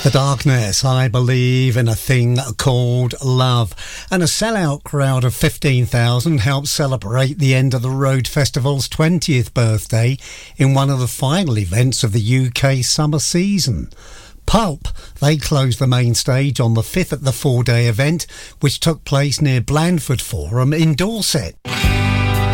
The Darkness, I believe in a thing called love. And a sellout crowd of 15,000 helped celebrate the End of the Road Festival's 20th birthday in one of the final events of the UK summer season. Pulp, they closed the main stage on the 5th at the 4-day event, which took place near Blandford Forum in Dorset.